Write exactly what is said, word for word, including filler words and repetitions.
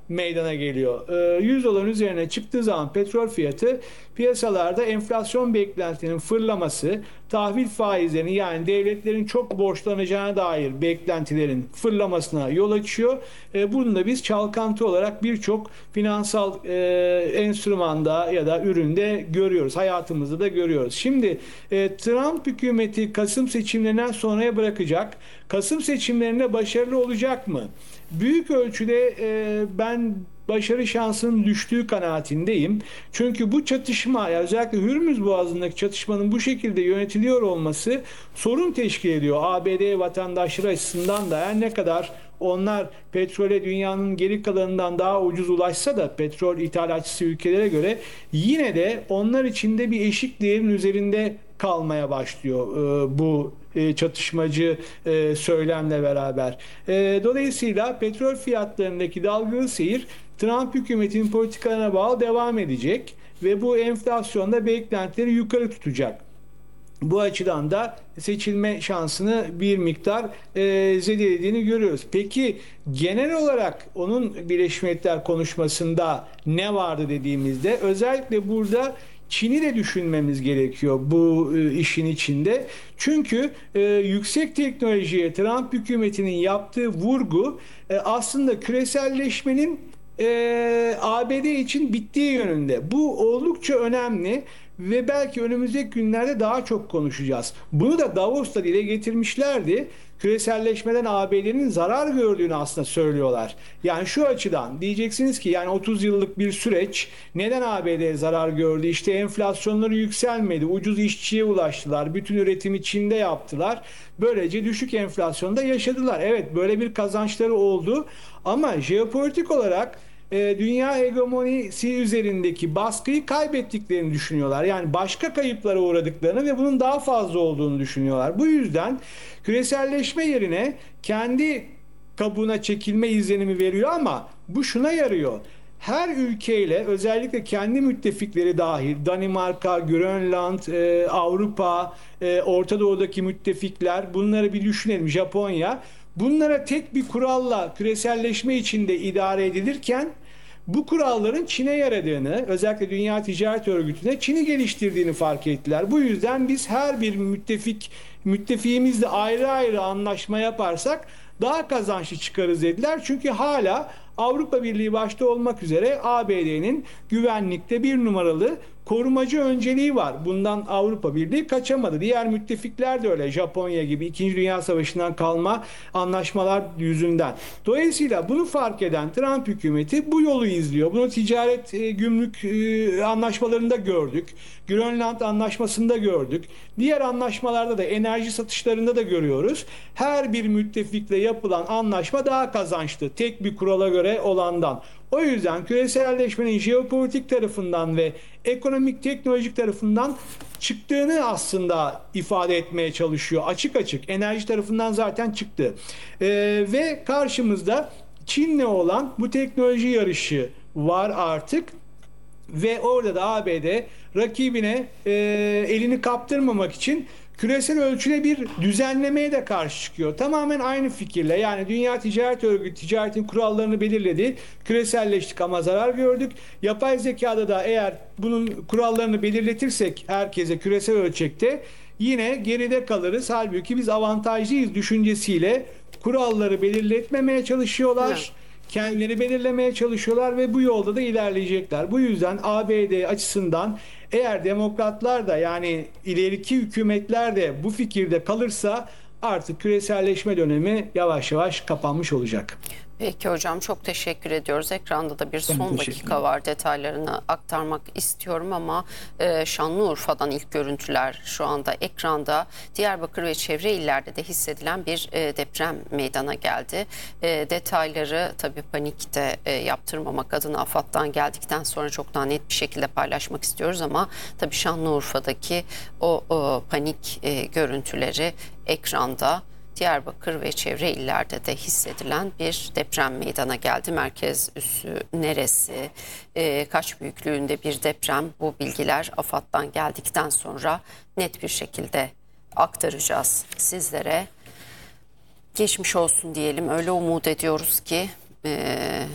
meydana geliyor. Ee, yüz doların üzerine çıktığı zaman petrol fiyatı piyasalarda enflasyon beklentinin fırlaması, tahvil faizlerinin yani devletlerin çok borçlanacağına dair beklentilerin fırlamasına yol açıyor. Ee, bunu da biz çalkantı olarak birçok finansal e, enstrümanda ya da üründe görüyoruz. Hayatımızda da görüyoruz. Şimdi e, Trump hükümeti Kasım seçimlerinden sonraya bırakacak. Kasım seçimlerinde başarılı olacak mı? Büyük ölçüde e, ben başarı şansının düştüğü kanaatindeyim. Çünkü bu çatışma, ya özellikle Hürmüz Boğazı'ndaki çatışmanın bu şekilde yönetiliyor olması sorun teşkil ediyor. A B D vatandaşları açısından da her ne kadar onlar petrole dünyanın geri kalanından daha ucuz ulaşsa da petrol ithalatçısı ülkelere göre yine de onlar için de bir eşik değerin üzerinde kalmaya başlıyor e, bu e, çatışmacı e, söylemle beraber. E, dolayısıyla petrol fiyatlarındaki dalgalı seyir Trump hükümetinin politikalarına bağlı devam edecek ve bu enflasyonda beklentileri yukarı tutacak. Bu açıdan da seçilme şansını bir miktar e, zedelediğini görüyoruz. Peki genel olarak onun Birleşmiş Milletler konuşmasında ne vardı dediğimizde özellikle burada Çin'i de düşünmemiz gerekiyor bu e, işin içinde. Çünkü e, yüksek teknolojiye Trump hükümetinin yaptığı vurgu e, aslında küreselleşmenin e, A B D için bittiği yönünde. Bu oldukça önemli ve belki önümüzdeki günlerde daha çok konuşacağız. Bunu da Davos'ta dile getirmişlerdi. Küreselleşmeden A B D'nin zarar gördüğünü aslında söylüyorlar. Yani şu açıdan diyeceksiniz ki yani otuz yıllık bir süreç neden A B D zarar gördü? İşte enflasyonları yükselmedi, ucuz işçiye ulaştılar, bütün üretimi Çin'de yaptılar. Böylece düşük enflasyonda yaşadılar. Evet, böyle bir kazançları oldu ama jeopolitik olarak e, dünya hegemonisi üzerindeki baskıyı kaybettiklerini düşünüyorlar. Yani başka kayıplara uğradıklarını ve bunun daha fazla olduğunu düşünüyorlar. Bu yüzden küreselleşme yerine kendi kabuğuna çekilme izlenimi veriyor ama bu şuna yarıyor. Her ülkeyle özellikle kendi müttefikleri dahil Danimarka, Grönland, e, Avrupa, e, Orta Doğu'daki müttefikler bunları bir düşünelim, Japonya. Bunlara tek bir kuralla küreselleşme içinde idare edilirken bu kuralların Çin'e yaradığını, özellikle Dünya Ticaret Örgütü'ne Çin'i geliştirdiğini fark ettiler. Bu yüzden biz her bir müttefik müttefiğimizle ayrı ayrı anlaşma yaparsak daha kazançlı çıkarız dediler. Çünkü hala Avrupa Birliği başta olmak üzere A B D'nin güvenlikte bir numaralı korumacı önceliği var. Bundan Avrupa Birliği kaçamadı. Diğer müttefikler de öyle. Japonya gibi İkinci Dünya Savaşı'ndan kalma anlaşmalar yüzünden. Dolayısıyla bunu fark eden Trump hükümeti bu yolu izliyor. Bunu ticaret, e, gümrük e, anlaşmalarında gördük. Grönland anlaşmasında gördük. Diğer anlaşmalarda da enerji satışlarında da görüyoruz. Her bir müttefikle yapılan anlaşma daha kazançlı. Tek bir kurala göre olandan. O yüzden küreselleşmenin jeopolitik tarafından ve ekonomik teknolojik tarafından çıktığını aslında ifade etmeye çalışıyor. Açık açık enerji tarafından zaten çıktı. Ee, ve karşımızda Çin'le olan bu teknoloji yarışı var artık. Ve orada da A B D rakibine e, elini kaptırmamak için küresel ölçüde bir düzenlemeye de karşı çıkıyor. Tamamen aynı fikirle, yani Dünya Ticaret Örgütü ticaretin kurallarını belirledi. Küreselleştik ama zarar gördük. Yapay zekada da eğer bunun kurallarını belirletirsek herkese küresel ölçekte yine geride kalırız. Halbuki biz avantajlıyız düşüncesiyle kuralları belirletmemeye çalışıyorlar. Evet. Kendileri belirlemeye çalışıyorlar ve bu yolda da ilerleyecekler. Bu yüzden A B D açısından eğer demokratlar da yani ileriki hükümetler de bu fikirde kalırsa artık küreselleşme dönemi yavaş yavaş kapanmış olacak. Peki hocam, çok teşekkür ediyoruz. Ekranda da bir son dakika var, detaylarını aktarmak istiyorum ama e, Şanlıurfa'dan ilk görüntüler şu anda ekranda. Diyarbakır ve çevre illerde de hissedilen bir e, deprem meydana geldi. E, detayları tabii panikte e, yaptırmamak adına AFAD'dan geldikten sonra çok daha net bir şekilde paylaşmak istiyoruz ama tabii Şanlıurfa'daki o, o panik e, görüntüleri ekranda. Diyarbakır ve çevre illerde de hissedilen bir deprem meydana geldi. Merkez üssü neresi, e, kaç büyüklüğünde bir deprem, bu bilgiler AFAD'dan geldikten sonra net bir şekilde aktaracağız sizlere. Geçmiş olsun diyelim, öyle umut ediyoruz ki e,